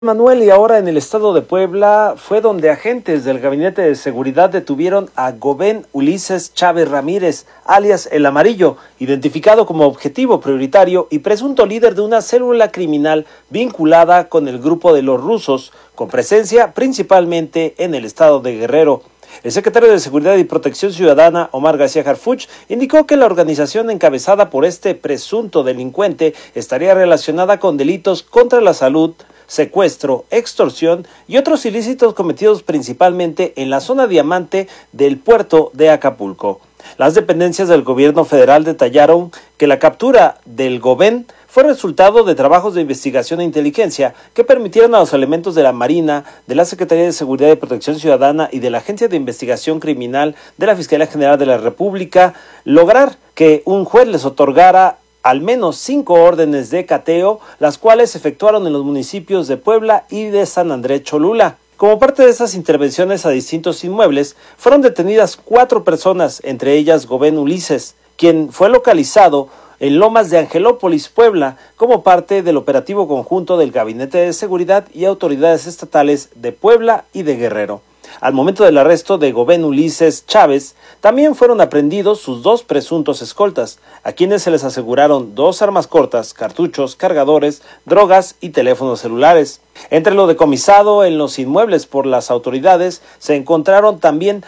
Manuel, y ahora en el estado de Puebla fue donde agentes del Gabinete de Seguridad detuvieron a Gobén Ulises Chávez Ramírez, alias El Amarillo, identificado como objetivo prioritario y presunto líder de una célula criminal vinculada con el grupo de los rusos, con presencia principalmente en el estado de Guerrero. El secretario de Seguridad y Protección Ciudadana, Omar García Harfuch, indicó que la organización encabezada por este presunto delincuente estaría relacionada con delitos contra la salud, secuestro, extorsión y otros ilícitos cometidos principalmente en la zona diamante del puerto de Acapulco. Las dependencias del gobierno federal detallaron que la captura del Gobén fue resultado de trabajos de investigación e inteligencia que permitieron a los elementos de la Marina, de la Secretaría de Seguridad y Protección Ciudadana y de la Agencia de Investigación Criminal de la Fiscalía General de la República lograr que un juez les otorgara al menos 5 órdenes de cateo, las cuales se efectuaron en los municipios de Puebla y de San Andrés Cholula. Como parte de estas intervenciones a distintos inmuebles, fueron detenidas 4 personas, entre ellas Gobén Ulises, quien fue localizado en Lomas de Angelópolis, Puebla, como parte del operativo conjunto del Gabinete de Seguridad y autoridades estatales de Puebla y de Guerrero. Al momento del arresto de Gobén Ulises Chávez, también fueron aprehendidos sus 2 presuntos escoltas, a quienes se les aseguraron 2 armas cortas, cartuchos, cargadores, drogas y teléfonos celulares. Entre lo decomisado en los inmuebles por las autoridades, se encontraron también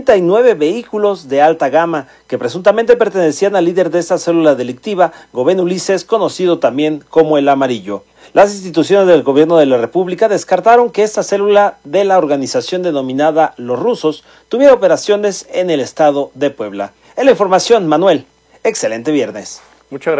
39 vehículos de alta gama que presuntamente pertenecían al líder de esta célula delictiva, Gobén Ulises, conocido también como El Amarillo. Las instituciones del gobierno de la República descartaron que esta célula de la organización denominada Los Rusos tuviera operaciones en el estado de Puebla. En la información, Manuel, excelente viernes. Muchas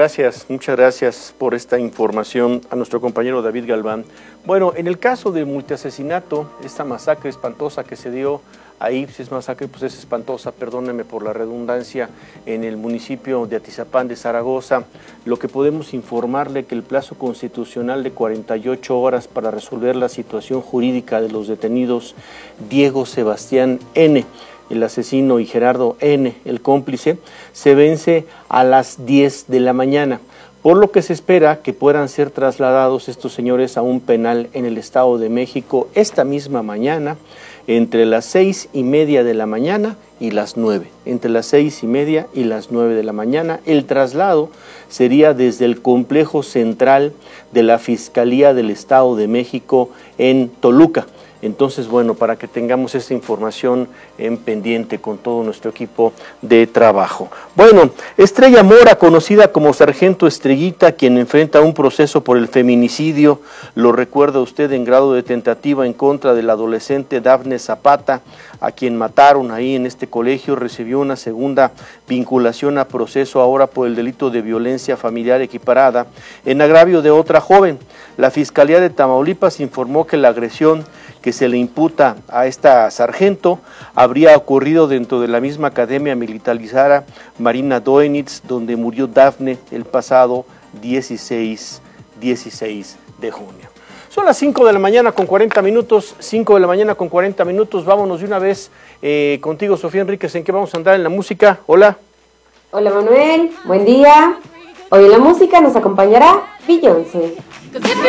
gracias por esta información a nuestro compañero David Galván. Bueno, en el caso del multiasesinato, esta masacre espantosa que se dio ahí, si es masacre, pues es espantosa, perdónenme por la redundancia, en el municipio de Atizapán de Zaragoza, lo que podemos informarle que el plazo constitucional de 48 horas para resolver la situación jurídica de los detenidos Diego Sebastián N., el asesino, y Gerardo N., el cómplice, se vence a las 10 de la mañana, por lo que se espera que puedan ser trasladados estos señores a un penal en el Estado de México esta misma mañana, entre las 6:30 de la mañana y las 9, entre las 6:30 y las 9 de la mañana. El traslado sería desde el complejo central de la Fiscalía del Estado de México en Toluca. Entonces, bueno, para que tengamos esta información en pendiente con todo nuestro equipo de trabajo. Bueno, Estrella Mora, conocida como Sargento Estrellita, quien enfrenta un proceso por el feminicidio, lo recuerda usted, en grado de tentativa en contra del adolescente Dafne Zapata, a quien mataron ahí en este colegio, recibió una segunda vinculación a proceso ahora por el delito de violencia familiar equiparada en agravio de otra joven. La Fiscalía de Tamaulipas informó que la agresión que se le imputa a esta sargento habría ocurrido dentro de la misma academia militarizada Marina Doenitz, donde murió Dafne el pasado 16 de junio. Son las 5 de la mañana con 40 minutos, 5 de la mañana con 40 minutos, vámonos de una vez contigo, Sofía Enríquez. ¿En qué vamos a andar en la música? Hola. Hola Manuel, buen día. Hoy en la música nos acompañará Beyoncé.